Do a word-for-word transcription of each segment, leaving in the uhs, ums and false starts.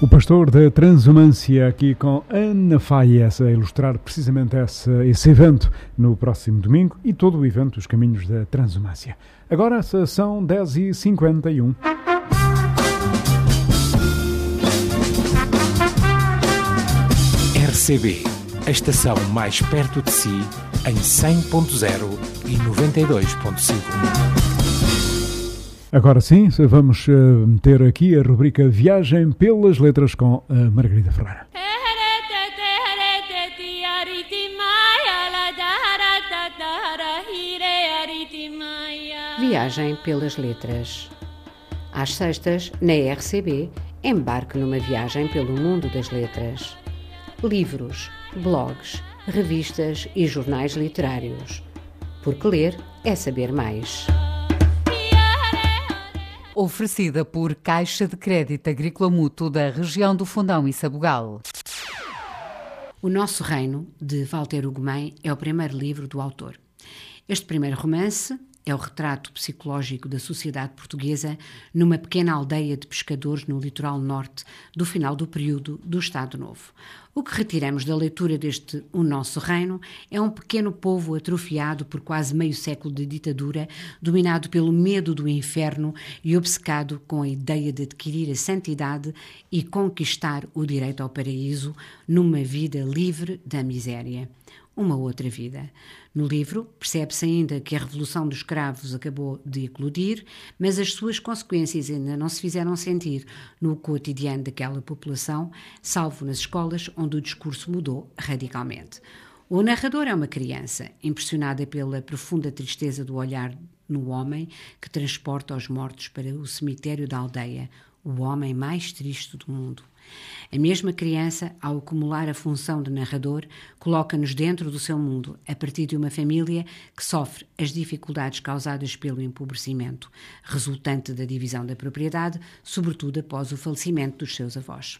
O pastor da Transumância, aqui com Ana Faes, a ilustrar precisamente esse, esse evento no próximo domingo e todo o evento, os caminhos da Transumância. Agora são dez e cinquenta e um. R C B, a estação mais perto de si, em cem ponto zero e noventa e dois ponto cinco. Agora sim, vamos uh, ter aqui a rubrica Viagem pelas Letras com a Margarida Ferreira. Viagem pelas Letras. Às sextas, na R C B, embarque numa viagem pelo mundo das letras. Livros, blogs, revistas e jornais literários. Porque ler é saber mais. Oferecida por Caixa de Crédito Agrícola Mútuo da região do Fundão e Sabugal. O Nosso Reino, de Walter Ugumem, é o primeiro livro do autor. Este primeiro romance é o retrato psicológico da sociedade portuguesa numa pequena aldeia de pescadores no litoral norte do final do período do Estado Novo. O que retiramos da leitura deste O Nosso Reino é um pequeno povo atrofiado por quase meio século de ditadura, dominado pelo medo do inferno e obcecado com a ideia de adquirir a santidade e conquistar o direito ao paraíso numa vida livre da miséria. Uma outra vida. No livro, percebe-se ainda que a Revolução dos Cravos acabou de eclodir, mas as suas consequências ainda não se fizeram sentir no cotidiano daquela população, salvo nas escolas onde o discurso mudou radicalmente. O narrador é uma criança, impressionada pela profunda tristeza do olhar no homem que transporta os mortos para o cemitério da aldeia, o homem mais triste do mundo. A mesma criança, ao acumular a função de narrador, coloca-nos dentro do seu mundo, a partir de uma família que sofre as dificuldades causadas pelo empobrecimento, resultante da divisão da propriedade, sobretudo após o falecimento dos seus avós.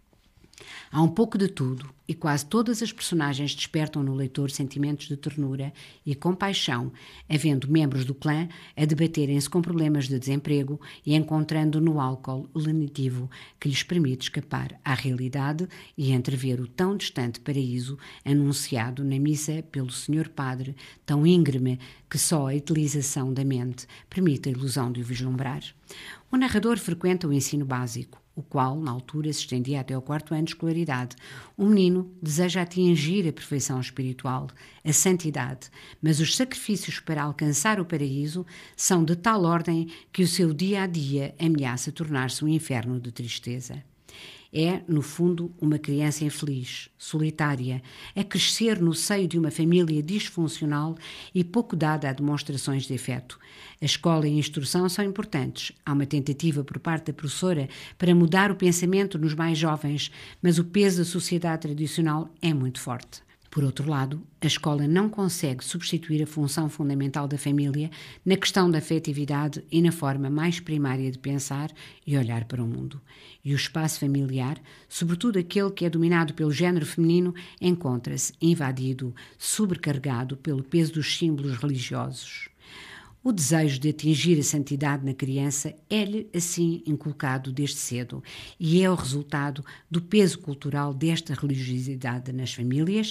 Há um pouco de tudo e quase todas as personagens despertam no leitor sentimentos de ternura e compaixão, havendo membros do clã a debaterem-se com problemas de desemprego e encontrando no álcool o lenitivo que lhes permite escapar à realidade e entrever o tão distante paraíso anunciado na missa pelo senhor Padre, tão íngreme que só a utilização da mente permite a ilusão de o vislumbrar. O narrador frequenta o ensino básico, o qual, na altura, se estendia até ao quarto ano de escolaridade. O menino deseja atingir a perfeição espiritual, a santidade, mas os sacrifícios para alcançar o paraíso são de tal ordem que o seu dia-a-dia ameaça tornar-se um inferno de tristeza. É, no fundo, uma criança infeliz, solitária, a crescer no seio de uma família disfuncional e pouco dada a demonstrações de afeto. A escola e a instrução são importantes. Há uma tentativa por parte da professora para mudar o pensamento nos mais jovens, mas o peso da sociedade tradicional é muito forte. Por outro lado, a escola não consegue substituir a função fundamental da família na questão da afetividade e na forma mais primária de pensar e olhar para o mundo. E o espaço familiar, sobretudo aquele que é dominado pelo género feminino, encontra-se invadido, sobrecarregado pelo peso dos símbolos religiosos. O desejo de atingir a santidade na criança é-lhe, assim, inculcado desde cedo e é o resultado do peso cultural desta religiosidade nas famílias